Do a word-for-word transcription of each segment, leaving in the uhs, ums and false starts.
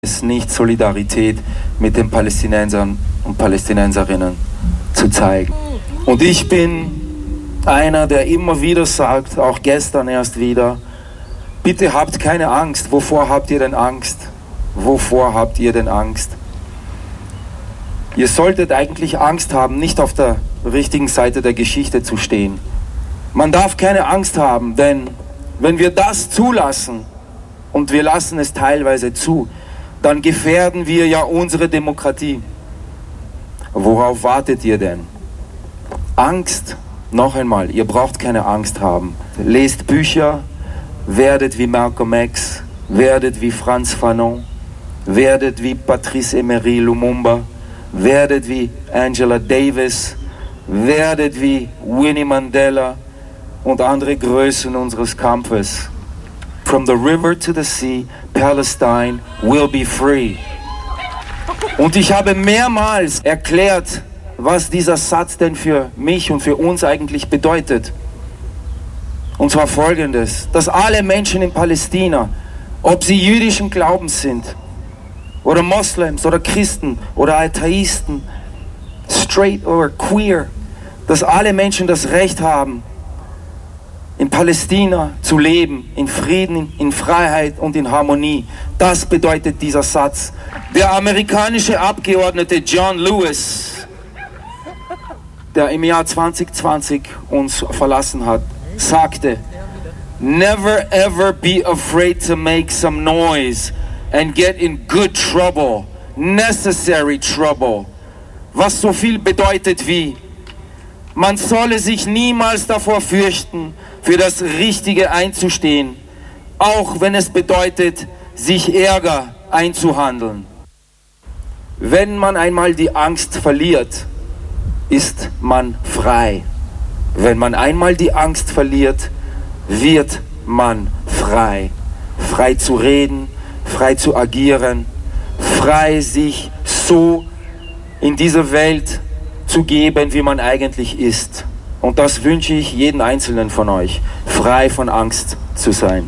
ist nicht Solidarität mit den Palästinensern und Palästinenserinnen zu zeigen. Und ich bin einer, der immer wieder sagt, auch gestern erst wieder, bitte habt keine Angst. Wovor habt ihr denn Angst? Wovor habt ihr denn Angst? Ihr solltet eigentlich Angst haben, nicht auf der richtigen Seite der Geschichte zu stehen. Man darf keine Angst haben, denn wenn wir das zulassen, und wir lassen es teilweise zu, dann gefährden wir ja unsere Demokratie. Worauf wartet ihr denn? Angst, noch einmal, ihr braucht keine Angst haben. Lest Bücher, werdet wie Malcolm X, werdet wie Frantz Fanon, werdet wie Patrice Emery Lumumba, werdet wie Angela Davis, werdet wie Winnie Mandela und andere Größen unseres Kampfes. From the river to the sea, Palestine will be free. Und ich habe mehrmals erklärt, was dieser Satz denn für mich und für uns eigentlich bedeutet. Und zwar Folgendes, dass alle Menschen in Palästina, ob sie jüdischen Glaubens sind, oder Moslems, oder Christen, oder Atheisten, straight oder queer, dass alle Menschen das Recht haben, in Palästina zu leben, in Frieden, in Freiheit und in Harmonie. Das bedeutet dieser Satz. Der amerikanische Abgeordnete John Lewis, der im Jahr zwanzig zwanzig uns verlassen hat, sagte, "Never ever be afraid to make some noise and get in good trouble, necessary trouble." Was so viel bedeutet wie, man solle sich niemals davor fürchten, für das Richtige einzustehen, auch wenn es bedeutet, sich Ärger einzuhandeln. Wenn man einmal die Angst verliert, ist man frei. Wenn man einmal die Angst verliert, wird man frei. Frei zu reden, frei zu agieren, frei sich so in dieser Welt zu geben, wie man eigentlich ist. Und das wünsche ich jeden Einzelnen von euch, frei von Angst zu sein.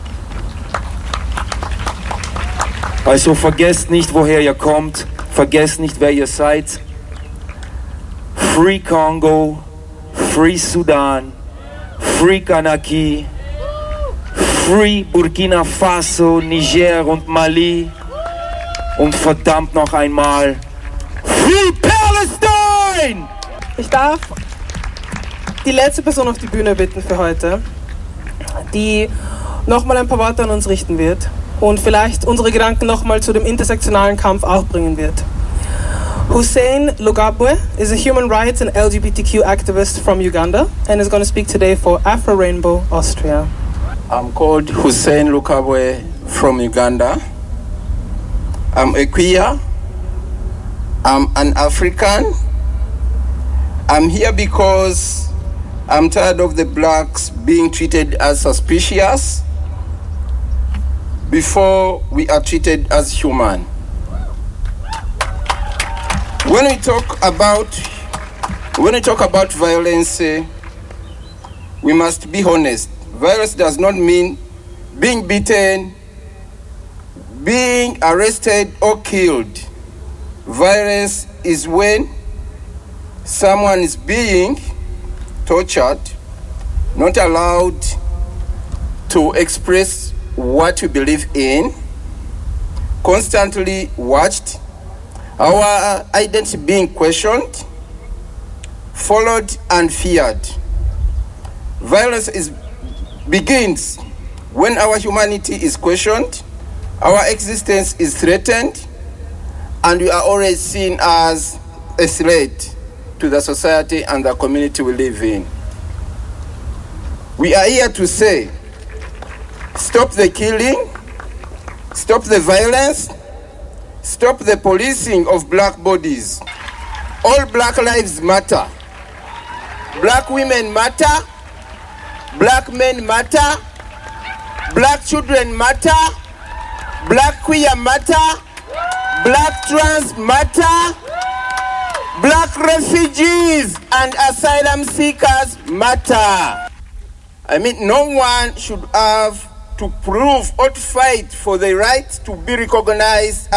Also vergesst nicht, woher ihr kommt, vergesst nicht, wer ihr seid. Free Congo, Free Sudan, Free Kanaki, Free Burkina Faso, Niger und Mali. Und verdammt noch einmal, Free Palestine! Ich darf die letzte Person auf die Bühne bitten für heute, die nochmal ein paar Worte an uns richten wird und vielleicht unsere Gedanken nochmal zu dem intersektionalen Kampf auch bringen wird. Hussein Lugabwe is a human rights and L G B T Q activist from Uganda and is going to speak today for Afro Rainbow Austria. I'm called Hussein Lugabwe from Uganda. I'm a queer. I'm an African. I'm here because I'm tired of the blacks being treated as suspicious before we are treated as human. When we talk about when we talk about violence, eh, we must be honest. Violence does not mean being beaten, being arrested or killed. Violence is when someone is being tortured, not allowed to express what you believe in, constantly watched, our identity being questioned, followed and feared. Violence is, begins when our humanity is questioned, our existence is threatened, and we are always seen as a threat to the society and the community we live in. We are here to say, stop the killing, stop the violence, stop the policing of black bodies. All black lives matter. Black women matter, black men matter, black children matter, black queer matter, black trans matter, black refugees and asylum seekers matter. I mean, no one should have to prove or to fight for the right to be recognized